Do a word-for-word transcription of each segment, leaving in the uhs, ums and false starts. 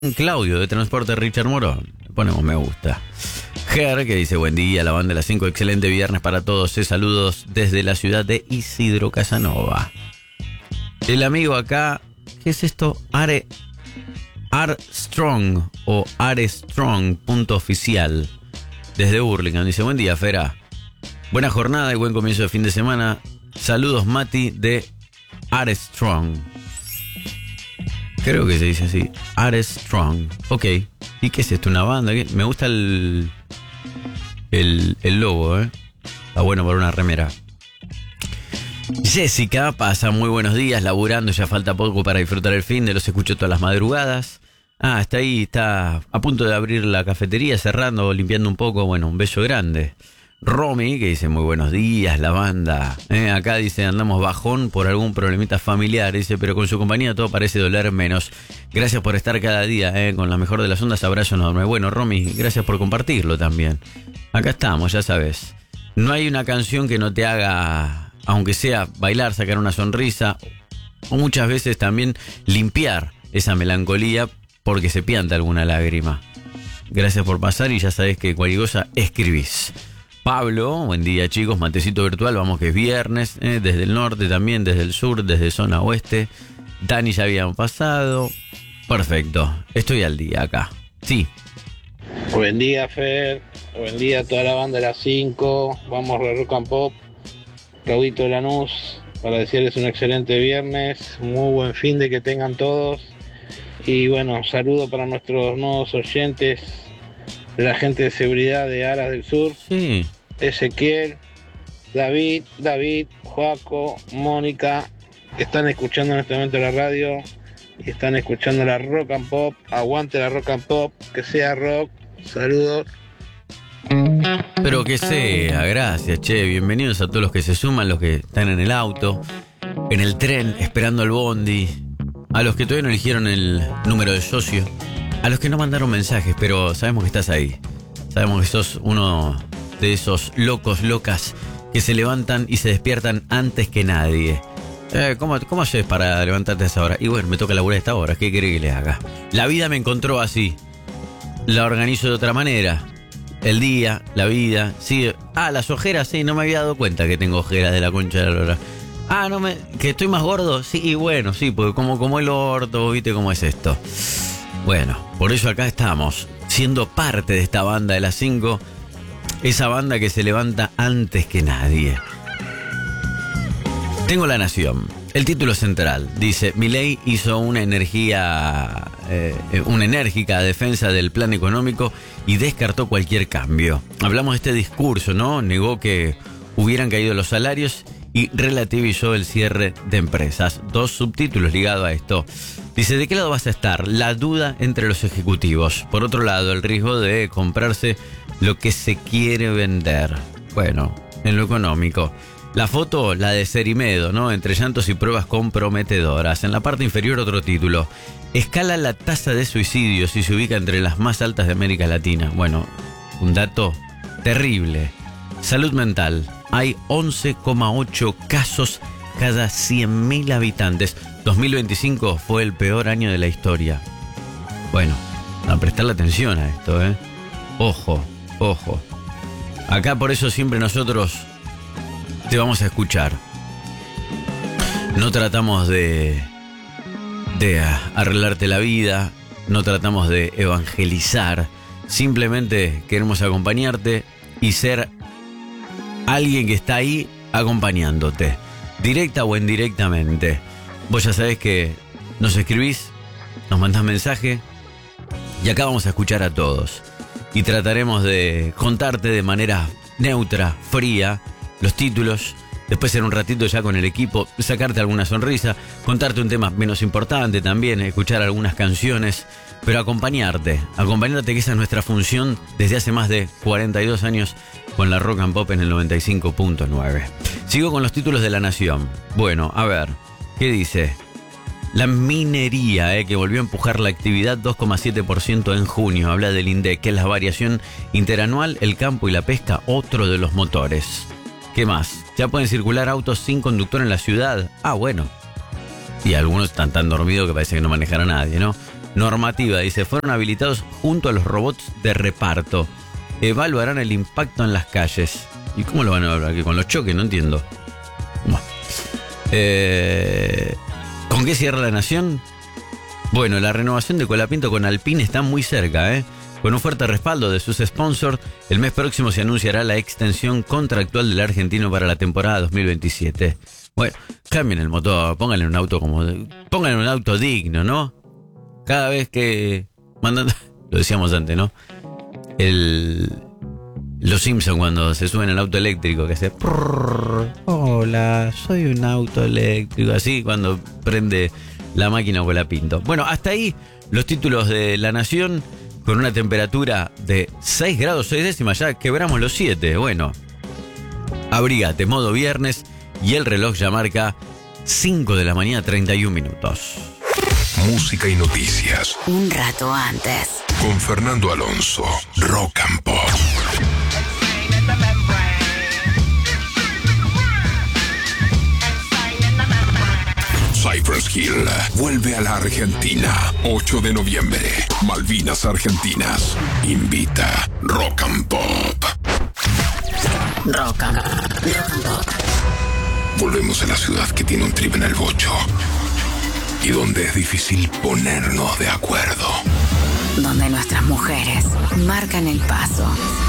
Claudio de Transporte Richard Morón. Le ponemos me gusta. Ger, que dice buen día, la banda de las cinco, excelente viernes para todos. Eh, saludos desde la ciudad de Isidro Casanova. El amigo acá, ¿qué es esto? Are Arstrong o Arestrong, punto oficial. Desde Burlingame, dice buen día, Fera. Buena jornada y buen comienzo de fin de semana. Saludos, Mati de Arestrong. Creo que se dice así, Arestrong. Ok. ¿Y qué es esto? ¿Una banda? ¿Qué? Me gusta el, el el logo, ¿eh? Está bueno para una remera. Jessica pasa muy buenos días, laburando, ya falta poco para disfrutar el fin de los escucho todas las madrugadas. Ah, está ahí, está a punto de abrir la cafetería, cerrando, limpiando un poco. Bueno, un beso grande. Romy, que dice muy buenos días, la banda. Eh, acá dice, andamos bajón por algún problemita familiar. Dice, pero con su compañía todo parece doler menos. Gracias por estar cada día, eh, con la mejor de las ondas. Abrazo enorme. Bueno, Romy, gracias por compartirlo también. Acá estamos, ya sabes. No hay una canción que no te haga, aunque sea bailar, sacar una sonrisa, o muchas veces también limpiar esa melancolía porque se pianta alguna lágrima. Gracias por pasar y ya sabes que cualquier cosa escribís. Pablo, buen día chicos, matecito virtual, vamos que es viernes, eh, desde el norte también, desde el sur, desde zona oeste. Dani ya habían pasado. Perfecto, estoy al día acá. Sí. Buen día, Fer. Buen día a toda la banda de las cinco. Vamos a Rock and Pop. Claudito de Lanús, para decirles un excelente viernes. Muy buen fin de que tengan todos. Y bueno, saludo para nuestros nuevos oyentes de la gente de seguridad de Aras del Sur. Sí. Ezequiel, David, David, Joaco, Mónica, que están escuchando en este momento la radio y están escuchando la Rock and Pop. Aguante la Rock and Pop, que sea rock. Saludos. Pero que sea, gracias, che. Bienvenidos a todos los que se suman, los que están en el auto, en el tren, esperando el bondi, a los que todavía no eligieron el número de socio, a los que no mandaron mensajes, pero sabemos que estás ahí. Sabemos que sos uno de esos locos, locas que se levantan y se despiertan antes que nadie. Eh, ¿cómo, ¿Cómo haces para levantarte a esa hora? Y bueno, me toca laburar a esta hora, ¿qué querés que le haga? La vida me encontró así. La organizo de otra manera. El día, la vida, sí. Ah, las ojeras, sí, no me había dado cuenta que tengo ojeras de la concha de la lora. Ah, no me... ¿Que estoy más gordo? Sí, y bueno, sí, porque como, como el orto, ¿viste cómo es esto? Bueno, por eso acá estamos, siendo parte de esta banda de las cinco, esa banda que se levanta antes que nadie. Tengo La Nación. El título central dice: Milei hizo una energía, eh, una enérgica defensa del plan económico y descartó cualquier cambio. Hablamos de este discurso, ¿no? Negó que hubieran caído los salarios y relativizó el cierre de empresas. Dos subtítulos ligados a esto. Dice, ¿de qué lado vas a estar? La duda entre los ejecutivos. Por otro lado, el riesgo de comprarse lo que se quiere vender. Bueno, en lo económico. La foto, la de Cerimedo, ¿no? Entre llantos y pruebas comprometedoras. En la parte inferior otro título. Escala la tasa de suicidios y se ubica entre las más altas de América Latina. Bueno, un dato terrible. Salud mental. Hay once coma ocho casos cada cien mil habitantes. dos mil veinticinco fue el peor año de la historia. Bueno, a prestarle atención a esto, ¿eh? Ojo, ojo. Acá por eso siempre nosotros te vamos a escuchar. No tratamos de, de arreglarte la vida, no tratamos de evangelizar. Simplemente queremos acompañarte y ser alguien que está ahí acompañándote, directa o indirectamente. Vos ya sabés que nos escribís, nos mandás mensaje y acá vamos a escuchar a todos. Y trataremos de contarte de manera neutra, fría, los títulos. Después en un ratito ya con el equipo, sacarte alguna sonrisa, contarte un tema menos importante también, escuchar algunas canciones, pero acompañarte, acompañarte, que esa es nuestra función desde hace más de cuarenta y dos años con la Rock and Pop en el noventa y cinco punto nueve. Sigo con los títulos de La Nación. Bueno, a ver, ¿qué dice? La minería, eh, que volvió a empujar la actividad dos coma siete por ciento en junio. Habla del INDEC, que es la variación interanual, el campo y la pesca, otro de los motores. ¿Qué más? Ya pueden circular autos sin conductor en la ciudad. Ah, bueno. Y algunos están tan dormidos que parece que no manejará nadie, ¿no? normativa, dice, fueron habilitados junto a los robots de reparto. Evaluarán el impacto en las calles. ¿Y cómo lo van a evaluar? ¿Que con los choques? No entiendo. Bueno. Eh, ¿Con qué cierra La Nación? Bueno, la renovación de Colapinto con Alpine está muy cerca, ¿eh? Con un fuerte respaldo de sus sponsors, el mes próximo se anunciará la extensión contractual del argentino para la temporada dos mil veintisiete. Bueno, cambien el motor, pónganle un auto como... Pónganle un auto digno, ¿no? Cada vez que mandan... Lo decíamos antes, ¿no? El... Los Simpsons cuando se suben al auto eléctrico que hace... Prrr, hola, soy un auto eléctrico. Así cuando prende la máquina Colapinto. Bueno, hasta ahí los títulos de La Nación con una temperatura de seis grados seis décimas. Ya quebramos los siete. Bueno, abrígate, modo viernes y el reloj ya marca cinco de la mañana, treinta y un minutos. Música y noticias. Un rato antes. Con Fernando Alonso, Rock and Pop. Cypress Hill vuelve a la Argentina. ocho de noviembre. Malvinas Argentinas. Invita Rock and Pop. Rock and, rock and Pop. Volvemos a la ciudad que tiene un trip en el bocho. Y donde es difícil ponernos de acuerdo. Donde nuestras mujeres marcan el paso.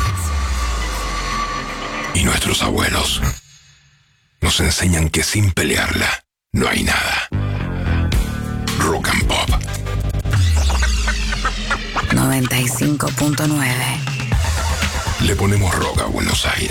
Y nuestros abuelos nos enseñan que sin pelearla no hay nada. Rock and Pop. noventa y cinco punto nueve. Le ponemos rock a Buenos Aires.